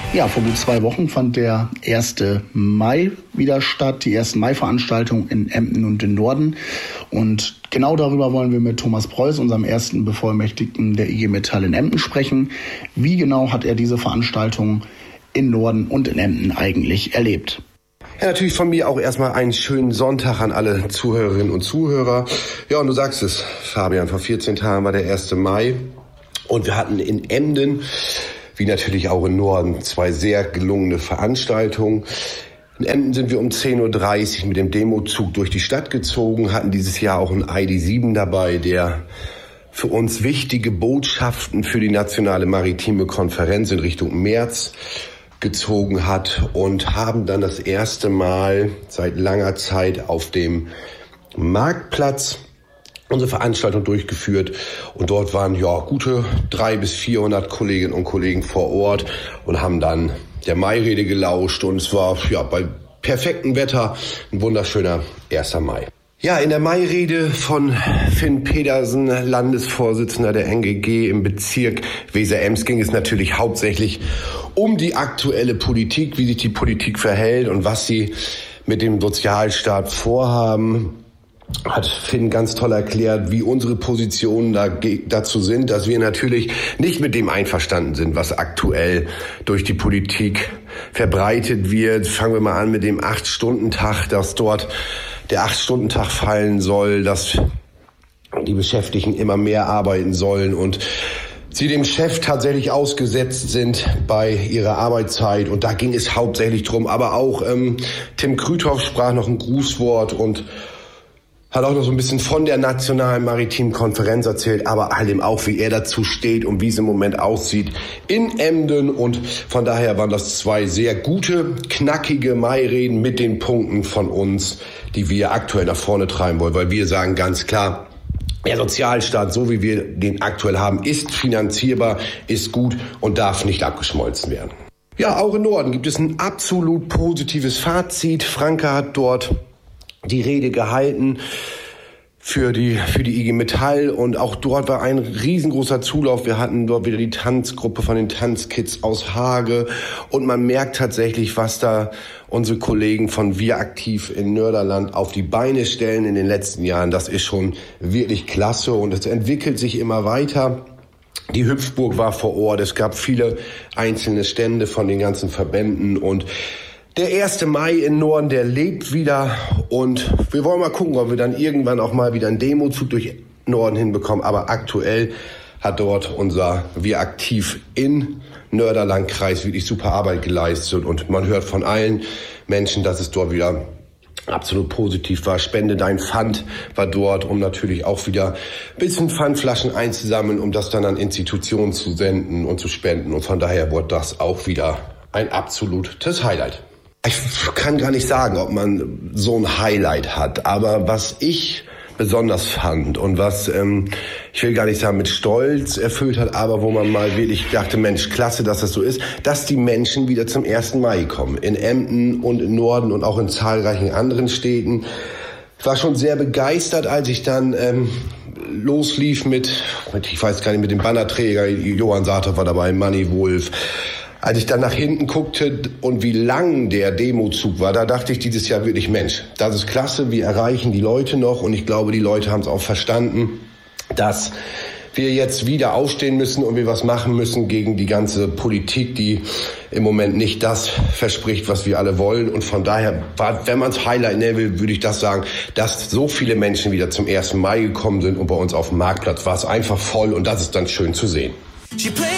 Ja, vor gut 2 Wochen fand der 1. Mai wieder statt, die 1. Mai-Veranstaltung in Emden und in Norden. Und genau darüber wollen wir mit Thomas Preuß, unserem ersten Bevollmächtigten der IG Metall in Emden, sprechen. Wie genau hat er diese Veranstaltung in Norden und in Emden eigentlich erlebt? Ja, natürlich von mir auch erstmal einen schönen Sonntag an alle Zuhörerinnen und Zuhörer. Ja, und du sagst es, Fabian, vor 14 Tagen war der 1. Mai und wir hatten in Emden, wie natürlich auch im Norden, 2 sehr gelungene Veranstaltungen. In Emden sind wir um 10.30 Uhr mit dem Demozug durch die Stadt gezogen, hatten dieses Jahr auch einen ID7 dabei, der für uns wichtige Botschaften für die nationale maritime Konferenz in Richtung März gezogen hat und haben dann das erste Mal seit langer Zeit auf dem Marktplatz unsere Veranstaltung durchgeführt und dort waren gute 300 bis 400 Kolleginnen und Kollegen vor Ort und haben dann der Mairede gelauscht und es war bei perfektem Wetter ein wunderschöner 1. Mai. Ja, in der Mairede von Finn Pedersen, Landesvorsitzender der NGG im Bezirk Weser-Ems, ging es natürlich hauptsächlich um die aktuelle Politik, wie sich die Politik verhält und was sie mit dem Sozialstaat vorhaben. Hat Finn ganz toll erklärt, wie unsere Positionen dazu sind, dass wir natürlich nicht mit dem einverstanden sind, was aktuell durch die Politik verbreitet wird. Fangen wir mal an mit dem 8-Stunden-Tag, dass dort der 8-Stunden-Tag fallen soll, dass die Beschäftigten immer mehr arbeiten sollen und sie dem Chef tatsächlich ausgesetzt sind bei ihrer Arbeitszeit. Und da ging es hauptsächlich drum. Aber auch Tim Krüthoff sprach noch ein Grußwort und hat auch noch so ein bisschen von der Nationalen Maritimen Konferenz erzählt, aber halt eben auch, wie er dazu steht und wie es im Moment aussieht in Emden. Und von daher waren das 2 sehr gute, knackige Maireden mit den Punkten von uns, die wir aktuell nach vorne treiben wollen. Weil wir sagen ganz klar, der Sozialstaat, so wie wir den aktuell haben, ist finanzierbar, ist gut und darf nicht abgeschmolzen werden. Ja, auch im Norden gibt es ein absolut positives Fazit. Franke hat dort die Rede gehalten für die IG Metall und auch dort war ein riesengroßer Zulauf. Wir hatten dort wieder die Tanzgruppe von den Tanzkids aus Hage und man merkt tatsächlich, was da unsere Kollegen von Wir aktiv in Nörderland auf die Beine stellen in den letzten Jahren. Das ist schon wirklich klasse und es entwickelt sich immer weiter. Die Hüpfburg war vor Ort, es gab viele einzelne Stände von den ganzen Verbänden und der 1. Mai in Norden, der lebt wieder und wir wollen mal gucken, ob wir dann irgendwann auch mal wieder einen Demozug durch Norden hinbekommen. Aber aktuell hat dort unser Wir aktiv in Nörderlandkreis wirklich super Arbeit geleistet und man hört von allen Menschen, dass es dort wieder absolut positiv war. Spende dein Pfand war dort, um natürlich auch wieder ein bisschen Pfandflaschen einzusammeln, um das dann an Institutionen zu senden und zu spenden. Und von daher wurde das auch wieder ein absolutes Highlight. Ich kann gar nicht sagen, ob man so ein Highlight hat, aber was ich besonders fand und was, ich will gar nicht sagen mit Stolz erfüllt hat, aber wo man mal wirklich dachte, Mensch, klasse, dass das so ist, dass die Menschen wieder zum 1. Mai kommen. In Emden und im Norden und auch in zahlreichen anderen Städten. Ich war schon sehr begeistert, als ich dann loslief mit, ich weiß gar nicht, mit dem Bannerträger, Johann Saathoff war dabei, Manny Wolf. Als ich dann nach hinten guckte und wie lang der Demozug war, da dachte ich dieses Jahr wirklich, Mensch, das ist klasse, wir erreichen die Leute noch und ich glaube, die Leute haben es auch verstanden, dass wir jetzt wieder aufstehen müssen und wir was machen müssen gegen die ganze Politik, die im Moment nicht das verspricht, was wir alle wollen. Und von daher, wenn man es Highlight nennen will, würde ich das sagen, dass so viele Menschen wieder zum 1. Mai gekommen sind und bei uns auf dem Marktplatz war es einfach voll und das ist dann schön zu sehen.